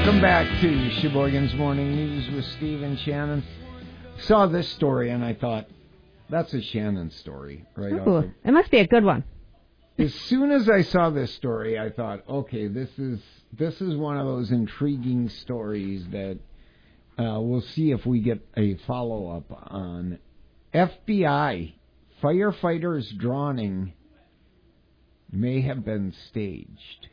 Welcome back to Sheboygan's Morning News with Steve and Shannon. Saw this story and I thought, that's a Shannon story, right? Ooh, it must be a good one. As soon as I saw this story, I thought, okay, this is one of those intriguing stories that we'll see if we get a follow-up on. FBI, firefighters' drowning may have been staged.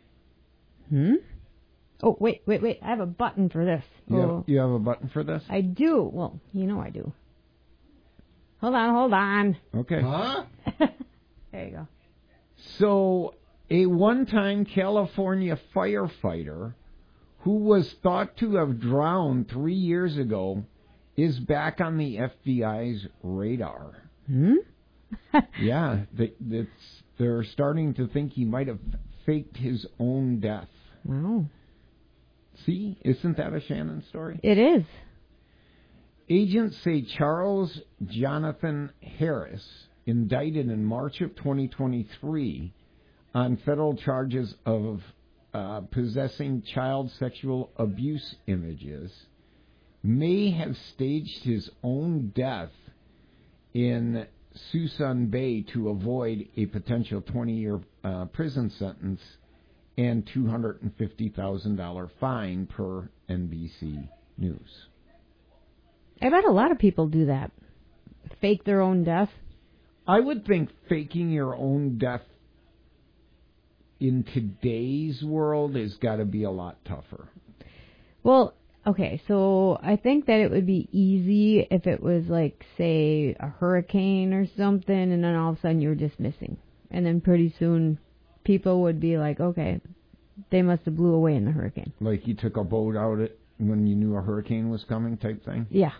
Oh, wait. I have a button for this. You have a button for this? I do. Well, you know I do. Hold on. Okay. Huh? There you go. So, a one-time California firefighter who was thought to have drowned 3 years ago is back on the FBI's radar. Yeah, they're starting to think he might have faked his own death. Wow. See, isn't that a Shannon story? It is. Agents say Charles Jonathan Harris, indicted in March of 2023 on federal charges of possessing child sexual abuse images, may have staged his own death in Suisun Bay to avoid a potential 20-year prison sentence and $250,000 fine per NBC News. I bet a lot of people do that. Fake their own death. I would think faking your own death in today's world has got to be a lot tougher. Well, okay, so I think that it would be easy if it was like, say, a hurricane or something, and then all of a sudden you were just missing. And then pretty soon people would be like, okay, they must have blew away in the hurricane. Like you took a boat out when you knew a hurricane was coming type thing? Yeah.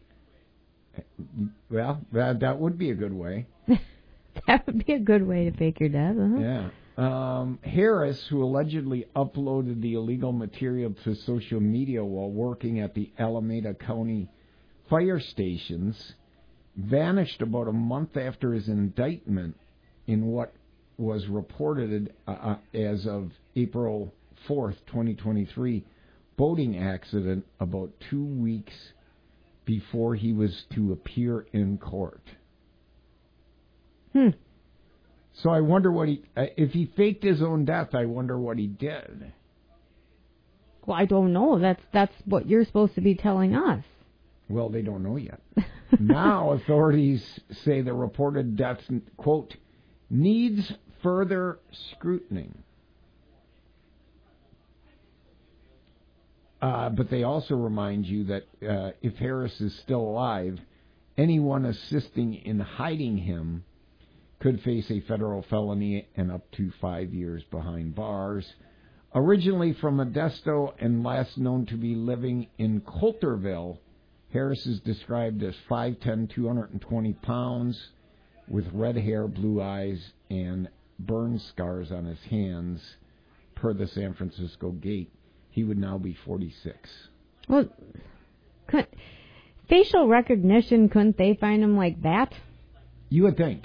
Well, that would be a good way. That would be a good way to fake your death. Yeah. Harris, who allegedly uploaded the illegal material to social media while working at the Alameda County fire stations, vanished about a month after his indictment in what was reported as of April 4th, 2023, boating accident about 2 weeks before he was to appear in court. So I wonder what if he faked his own death, I wonder what he did. Well, I don't know. That's what you're supposed to be telling us. Well, they don't know yet. Now authorities say the reported death, quote, needs further scrutiny. But they also remind you that if Harris is still alive, anyone assisting in hiding him could face a federal felony and up to 5 years behind bars. Originally from Modesto and last known to be living in Coulterville, Harris is described as 5'10", 220 pounds, with red hair, blue eyes, and burn scars on his hands, per the San Francisco Gate. He would now be 46. Well, facial recognition, couldn't they find him like that? You would think.